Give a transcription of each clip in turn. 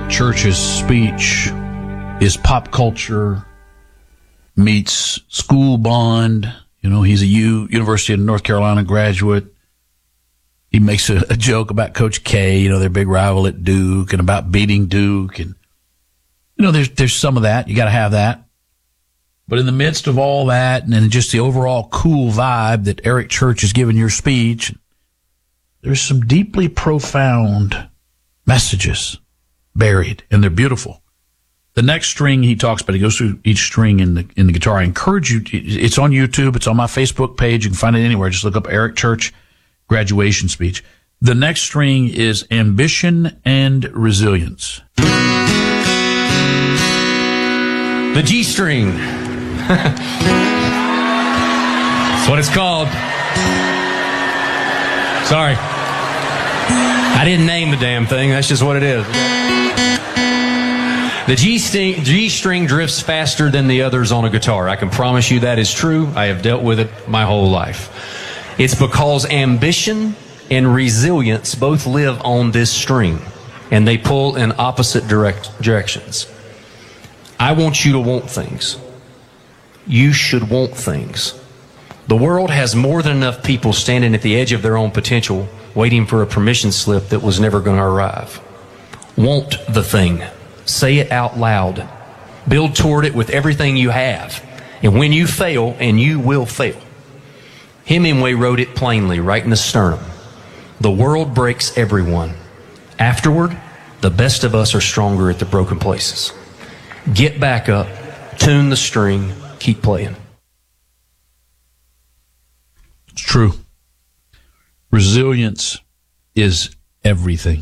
Church's speech is pop culture meets school bond. You know, he's a University of North Carolina graduate. He makes a joke about Coach K, you know, their big rival at Duke, and about beating Duke. And, you know, there's some of that. You got to have that. But in the midst of all that, and then just the overall cool vibe that Eric Church is giving your speech, there's some deeply profound messages buried, and they're beautiful. The next string he talks about, he goes through each string in the guitar. I encourage you, it's on YouTube, it's on my Facebook page, you can find it anywhere. Just look up Eric Church graduation speech. The next string is ambition and resilience. The G string. That's what it's called. Sorry. I didn't name the damn thing. That's just what it is. The G string drifts faster than the others on a guitar. I can promise you that is true. I have dealt with it my whole life. It's because ambition and resilience both live on this string, and they pull in opposite directions. I want you to want things. You should want things. The world has more than enough people standing at the edge of their own potential, waiting for a permission slip that was never going to arrive. Want the thing. Say it out loud. Build toward it with everything you have. And when you fail, and you will fail, Hemingway wrote it plainly, right in the sternum. The world breaks everyone. Afterward, the best of us are stronger at the broken places. Get back up, tune the string, keep playing. It's true. Resilience is everything.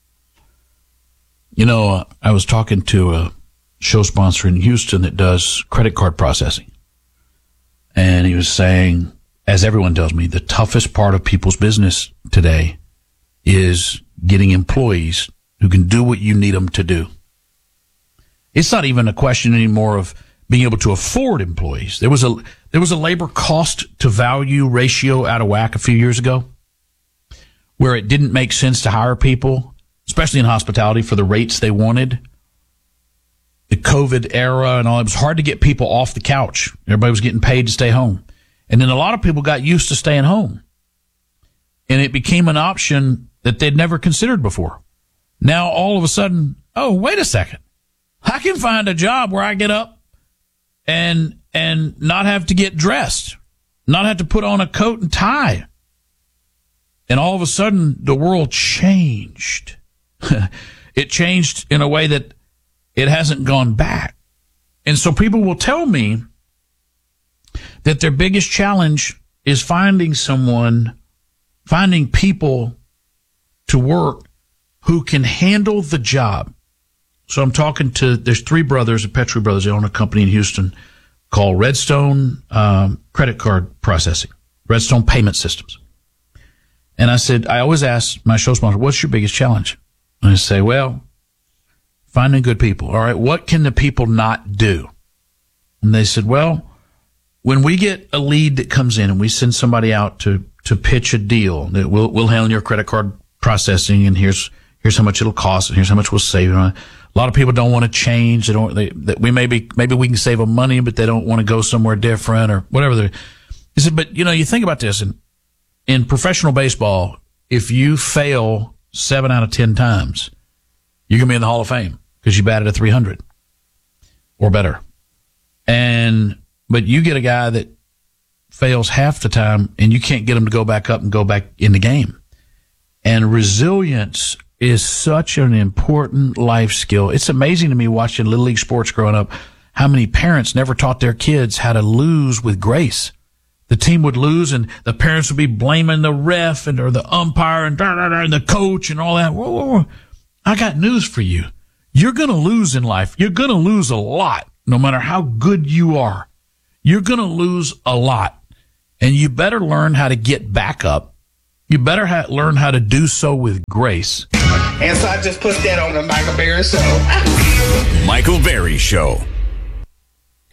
You know, I was talking to a show sponsor in Houston that does credit card processing. And he was saying, as everyone tells me, the toughest part of people's business today is getting employees who can do what you need them to do. It's not even a question anymore of being able to afford employees. There was a labor cost to value ratio out of whack a few years ago, where it didn't make sense to hire people, especially in hospitality, for the rates they wanted. The COVID era and all, it was hard to get people off the couch. Everybody was getting paid to stay home. And then a lot of people got used to staying home. And it became an option that they'd never considered before. Now, all of a sudden, oh, wait a second. I can find a job where I get up and not have to get dressed, not have to put on a coat and tie. And all of a sudden, the world changed. It changed in a way that it hasn't gone back. And so people will tell me that their biggest challenge is finding people to work who can handle the job. So I'm talking to, there's three brothers, the Petrie brothers, they own a company in Houston called Redstone Credit Card Processing, Redstone Payment Systems. And I said, I always ask my show sponsor, what's your biggest challenge? And I say, well, finding good people. All right, what can the people not do? And they said, well, when we get a lead that comes in and we send somebody out to pitch a deal, that we'll handle your credit card processing, and here's how much it'll cost, and here's how much we'll save. A lot of people don't want to change. Maybe we can save them money, but they don't want to go somewhere different or whatever. He said, but you think about this, and in professional baseball, if you fail 7 out of 10 times, you're going to be in the Hall of Fame because you batted a 300 or better. But you get a guy that fails half the time and you can't get him to go back up and go back in the game. And resilience is such an important life skill. It's amazing to me watching Little League sports growing up, how many parents never taught their kids how to lose with grace. The team would lose and the parents would be blaming the ref or the umpire and the coach and all that. Whoa. I got news for you. You're going to lose in life. You're going to lose a lot, no matter how good you are. You're going to lose a lot. And you better learn how to get back up. You better learn how to do so with grace. And so I just put that on the Michael Berry Show. Michael Berry Show.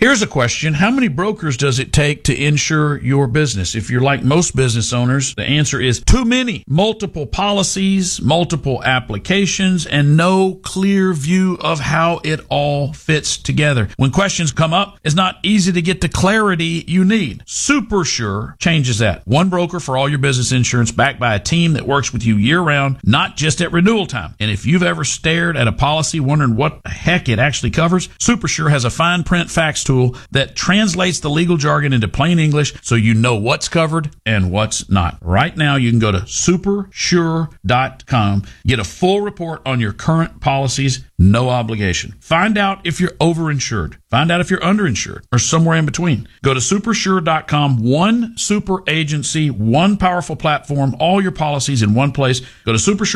Here's a question. How many brokers does it take to insure your business? If you're like most business owners, the answer is too many. Multiple policies, multiple applications, and no clear view of how it all fits together. When questions come up, it's not easy to get the clarity you need. SuperSure changes that. One broker for all your business insurance, backed by a team that works with you year-round, not just at renewal time. And if you've ever stared at a policy wondering what the heck it actually covers, SuperSure has a fine print facts tool that translates the legal jargon into plain English so you know what's covered and what's not. Right now, you can go to supersure.com, get a full report on your current policies, no obligation. Find out if you're overinsured. Find out if you're underinsured or somewhere in between. Go to supersure.com, one super agency, one powerful platform, all your policies in one place. Go to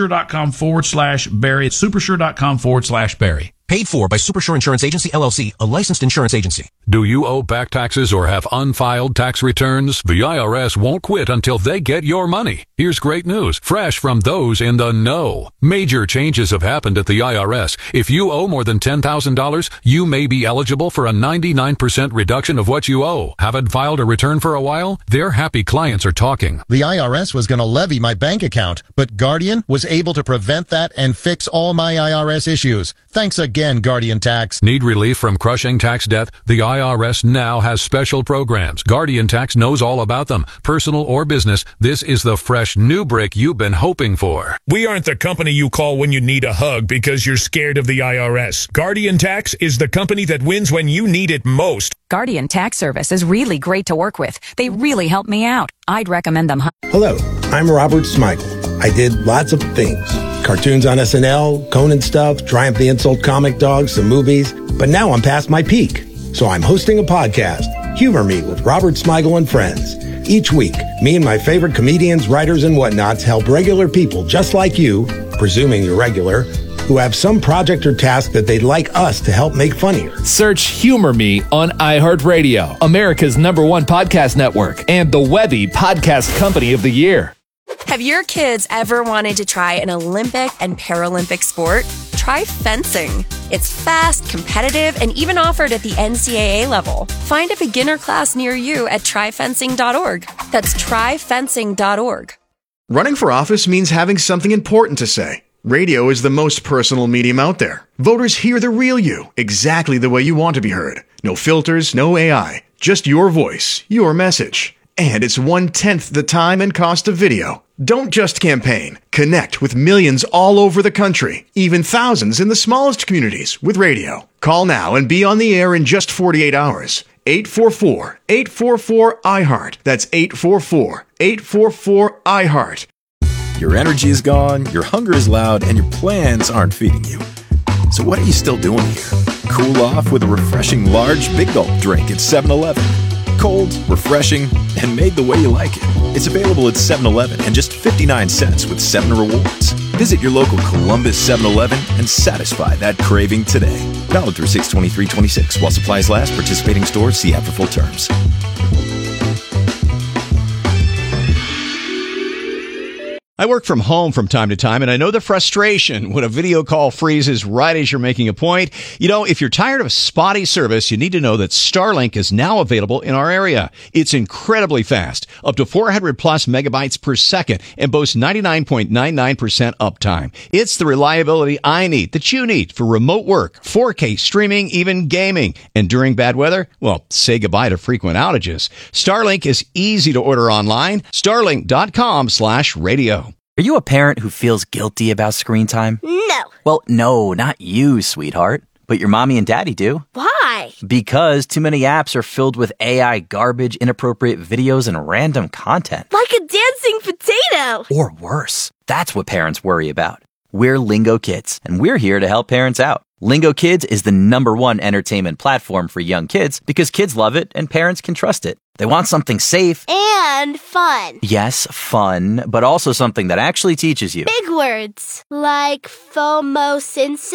supersure.com/Barry. Supersure.com/Barry. Paid for by Supersure Insurance Agency, LLC, a licensed insurance agency. Do you owe back taxes or have unfiled tax returns? The IRS won't quit until they get your money. Here's great news, fresh from those in the know. Major changes have happened at the IRS. If you owe more than $10,000, you may be eligible for a 99% reduction of what you owe. Haven't filed a return for a while? Their happy clients are talking. The IRS was going to levy my bank account, but Guardian was able to prevent that and fix all my IRS issues. Thanks again, Guardian Tax. Need relief from crushing tax debt? The IRS now has special programs. Guardian Tax knows all about them. Personal or business, this is the fresh new break you've been hoping for. We aren't the company you call when you need a hug because you're scared of the IRS. Guardian Tax is the company that wins when you need it most. Guardian Tax Service is really great to work with. They really help me out. I'd recommend them. Hello, I'm Robert Smigel. I did lots of things. Cartoons on SNL, Conan stuff, Triumph the Insult comic dogs, some movies. But now I'm past my peak. So I'm hosting a podcast, Humor Me with Robert Smigel and Friends. Each week, me and my favorite comedians, writers, and whatnots help regular people just like you, presuming you're regular, who have some project or task that they'd like us to help make funnier. Search Humor Me on iHeartRadio, America's #1 podcast network, and the Webby Podcast Company of the Year. Have your kids ever wanted to try an Olympic and Paralympic sport? Try fencing. It's fast, competitive, and even offered at the NCAA level. Find a beginner class near you at tryfencing.org. That's tryfencing.org. Running for office means having something important to say. Radio is the most personal medium out there. Voters hear the real you, exactly the way you want to be heard. No filters, no AI, just your voice, your message. And it's 1/10 the time and cost of video. Don't just campaign. Connect with millions all over the country, even thousands in the smallest communities with radio. Call now and be on the air in just 48 hours. 844-844-iHeart. That's 844-844-iHeart. Your energy is gone, your hunger is loud, and your plans aren't feeding you. So what are you still doing here? Cool off with a refreshing large Big Gulp drink at 7-Eleven. Cold, refreshing, and made the way you like it. It's available at 7-Eleven and just 59 cents with 7 rewards. Visit your local Columbus 7-Eleven and satisfy that craving today. Valid through 6/23/26 while supplies last. Participating stores, see app for full terms. I work from home from time to time, and I know the frustration when a video call freezes right as you're making a point. You know, if you're tired of spotty service, you need to know that Starlink is now available in our area. It's incredibly fast, up to 400 plus megabytes per second, and boasts 99.99% uptime. It's the reliability I need, that you need, for remote work, 4K streaming, even gaming. And during bad weather, well, say goodbye to frequent outages. Starlink is easy to order online. Starlink.com/radio. Are you a parent who feels guilty about screen time? No. Well, no, not you, sweetheart. But your mommy and daddy do. Why? Because too many apps are filled with AI garbage, inappropriate videos, and random content. Like a dancing potato. Or worse. That's what parents worry about. We're Lingo Kids, and we're here to help parents out. Lingo Kids is the #1 entertainment platform for young kids because kids love it and parents can trust it. They want something safe. And fun. Yes, fun, but also something that actually teaches you. Big words. Like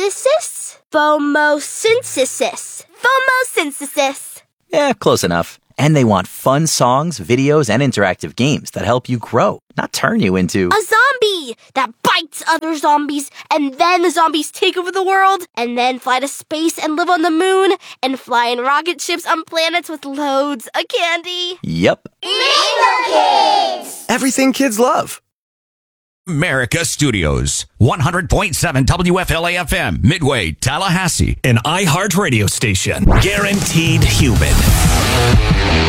phomosynthesis? Phomosynthesis. Phomosynthesis. Yeah, close enough. And they want fun songs, videos, and interactive games that help you grow, not turn you into a zombie that bites other zombies, and then the zombies take over the world, and then fly to space and live on the moon, and fly in rocket ships on planets with loads of candy. Yep. Lingo Kids! Everything kids love. America Studios, 100.7 WFLA-FM, Midway, Tallahassee. An iHeart radio station. Guaranteed human.